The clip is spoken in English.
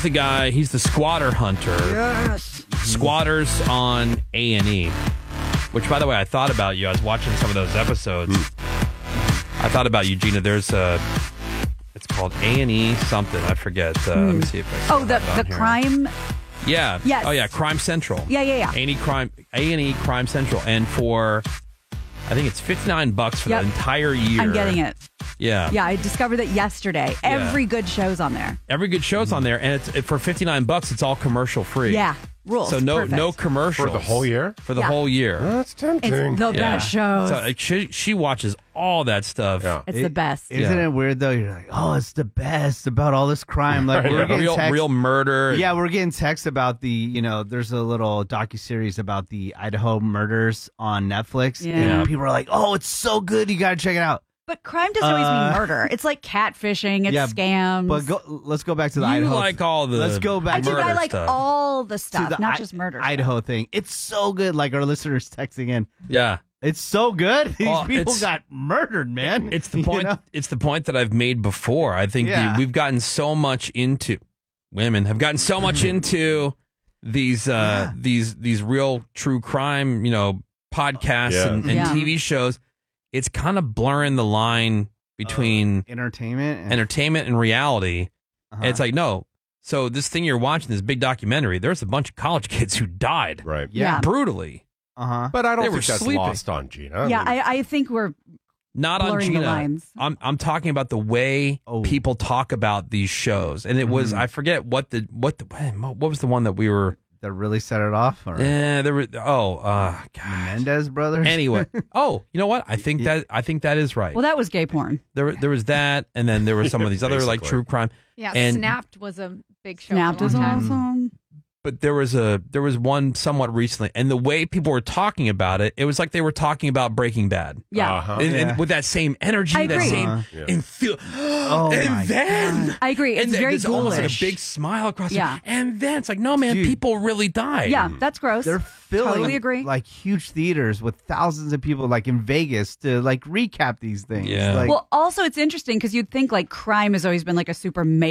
he's the guy. He's the squatter hunter. Yes. Squatters on A&E. Which, by the way, I thought about you. I was watching some of those episodes. I thought about you, Gina. There's it's called A&E something. I forget. Let me see if I Oh, the crime. Yeah. Yes. Oh, yeah. Crime Central. Yeah. A&E Crime Central, and for I think it's $59 for the entire year. I'm getting it. Yeah. Yeah, I discovered it yesterday. Every good show's on there. Every good show's on there, and it's for $59. It's all commercial free. Yeah, rules. So no Perfect. commercials For the whole year? For the whole year. That's tempting. It's the best shows. So like, she watches all that stuff. Yeah. It's the best. Isn't it weird though? You're like, oh, it's the best about all this crime. Like we're getting real murder. Yeah, we're getting texts about there's a little docuseries about the Idaho murders on Netflix. Yeah. And people are like, oh, it's so good. You got to check it out. But crime doesn't always mean murder. It's like catfishing. It's scams. But let's go back to the You Idaho. like all the Let's go back. I like stuff. all the stuff, the not just murder. Idaho thing. It's so good. Like our listeners texting in. Yeah. It's so good. These Well, people got murdered, man. It's the point. It's the point that I've made before. I think we've gotten so much into women have gotten so much into these real true crime, podcasts and TV shows. It's kind of blurring the line between entertainment and reality. And it's like, no. So this thing you're watching, this big documentary, there's a bunch of college kids who died. Right. Yeah. Brutally. But I don't They were think that's sleeping. lost on Gina. Yeah, I think we're Not on blurring the Gina. lines. I'm talking about the way people talk about these shows, and it was I forget what was the one that we were that really set it off. Or there were God. Menendez brothers. Anyway, you know what? I think that is right. well, that was gay porn. There was that, and then there were some of these other like true crime. Yeah, and Snapped was a big show. Snapped for a is long time. awesome. But there was one somewhat recently, and the way people were talking about it, it was like they were talking about Breaking Bad. Yeah. And with that same energy, I that agree. same Oh and my then God. I agree. It's and very there's almost like a ghoulish. big smile across. Yeah. And then it's like, no, man, Dude. people really died. Yeah, that's gross. They're filling Totally agree. like huge theaters with thousands of people, like in Vegas, to like recap these things. Yeah. Like, Well, also it's interesting because you'd think like crime has always been like a super male